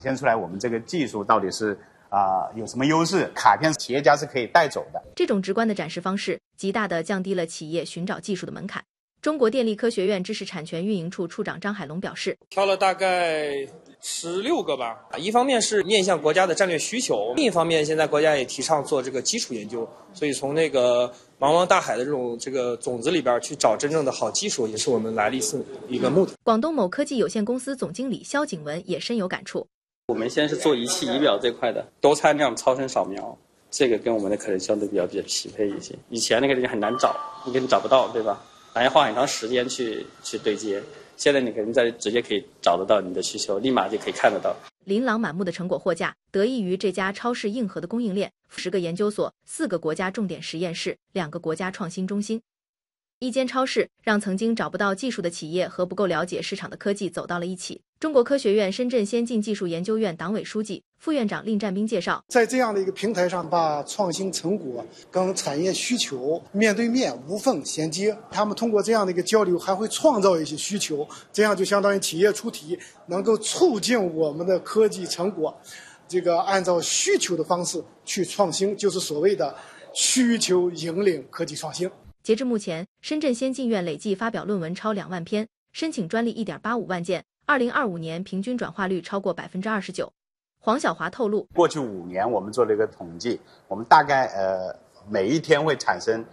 现出来我们这个技术到底是有什么优势，卡片企业家是可以带走的。 这种直观的展示方式，极大地降低了企业寻找技术的门槛。中国电力科学院知识产权运营处处长张海龙表示， 挑了大概16个吧。一方面是面向国家的战略需求，另一方面现在国家也提倡做这个基础研究，所以从那个茫茫大海的这个种子里边去找真正的好技术，也是我们来历次一个目的。 广东某科技有限公司总经理肖景文也深有感触。 我们现在是做仪器仪表这块的，多参量超声扫描，这个跟我们的可能相对比较匹配一些。以前那个很难找，你肯定找不到，对吧？还要花很长时间去对接。现在你肯定直接可以找得到你的需求，立马就可以看得到。 琳琅满目的成果货架，得益于这家超市硬核的供应链，10个研究所、4个国家重点实验室、2个国家创新中心。一间超市让曾经找不到技术的企业和不够了解市场的科技走到了一起。中国科学院深圳先进技术研究院党委书记、副院长令占兵介绍， 在这样的一个平台上，把创新成果跟产业需求面对面无缝衔接。他们通过这样的一个交流，还会创造一些需求，这样就相当于企业出题，能够促进我们的科技成果这个按照需求的方式去创新，就是所谓的需求引领科技创新。 截至目前，深圳先进院累计发表论文超2万篇，申请专利 1.85 万件，2025年平均转化率超过 29%。黄晓华透露， 过去5年我们做了一个统计，我们大概每一天会产生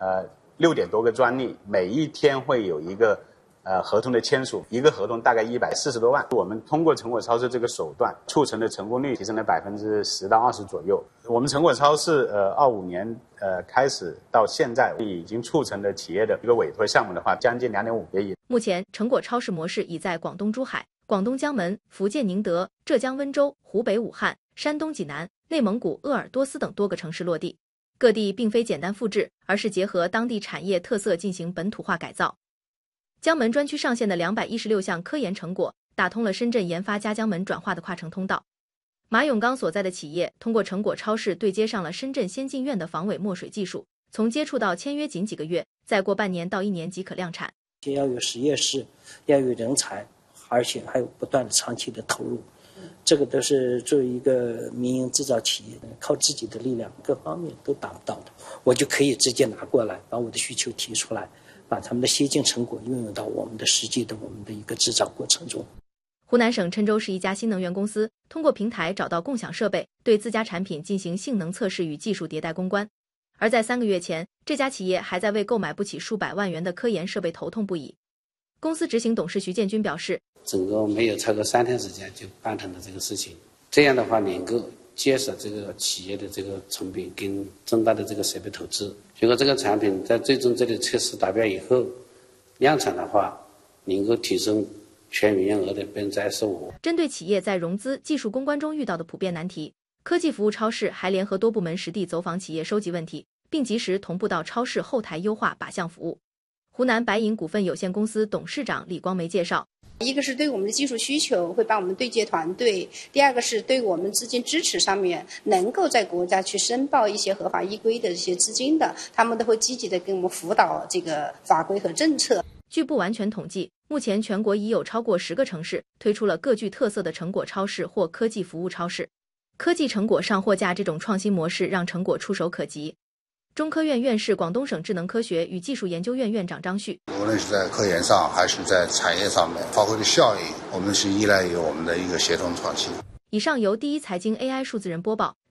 6点多个专利，每一天会有一个合同的签署，一个合同大概140多万。我们通过成果超市这个手段，促成的成功率提升了10%到20%左右。我们成果超市25年开始到现在，已经促成的企业的一个委托项目的话，将近2.5个亿。 目前，成果超市模式已在广东珠海、广东江门、福建宁德、浙江温州、湖北武汉、山东济南、内蒙古鄂尔多斯等多个城市落地。各地并非简单复制，而是结合当地产业特色进行本土化改造。江门专区上线的216项科研成果，打通了深圳研发加江门转化的跨城通道。马永刚所在的企业通过成果超市对接上了深圳先进院的防伪墨水技术，从接触到签约仅几个月，再过半年到1年即可量产。 要有实验室，要有人才，而且还有不断的长期的投入，这个都是作为一个民营制造企业，靠自己的力量各方面都达不到的。我就可以直接拿过来，把我的需求提出来，把他们的先进成果运用到我们的一个制造过程中。 湖南省郴州市一家新能源公司通过平台找到共享设备，对自家产品进行性能测试与技术迭代攻关。而在3个月前，这家企业还在为购买不起数百万元的科研设备头痛不已。公司执行董事徐建军表示， 整个没有超过3天时间就办成了这个事情，这样的话能够节省这个企业的这个成本跟增大的这个设备投资。如果这个产品在最终这里测试达标以后量产的话，能够提升全营业额的25%。 针对企业在融资、技术攻关中遇到的普遍难题，科技服务超市还联合多部门实地走访企业收集问题，并及时同步到超市后台优化靶向服务。湖南白银股份有限公司董事长李光梅介绍， 一个是对我们的技术需求会帮我们对接团队，第二个是对我们资金支持上面能够在国家去申报一些合法依规的这些资金的，他们都会积极的给我们辅导这个法规和政策。 据不完全统计，目前全国已有超过10个城市推出了各具特色的成果超市或科技服务超市。科技成果上货架这种创新模式让成果触手可及。中科院院士、广东省智能科学与技术研究院院长张旭， 无论是在科研上还是在产业上面发挥的效益，我们是依赖于我们的一个协同创新。 以上由第一财经 AI 数字人播报。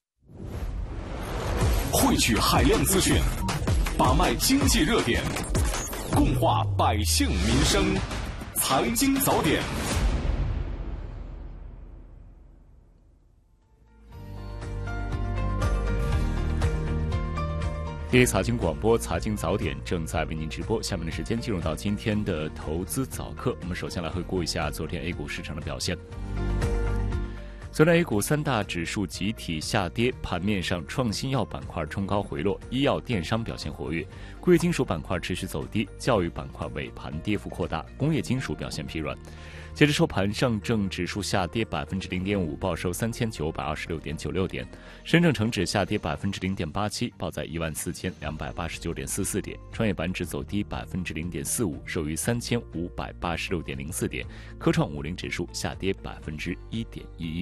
汇聚海量资讯，把脉经济热点，共话百姓民生，财经早点。第一财经广播财经早点正在为您直播，下面的时间进入到今天的投资早课。我们首先来回顾一下昨天 A 股市场的表现。 虽然 A 股3大指数集体下跌，盘面上创新药板块冲高回落，医药电商表现活跃，贵金属板块持续走低，教育板块尾盘跌幅扩大，工业金属表现疲软。截至收盘，上证指数下跌0.5%，报收3926.96点；深证成指下跌0.87%，报在14289.44点；创业板指走低0.45%，收于3586.04点；科创50指数下跌1.11%。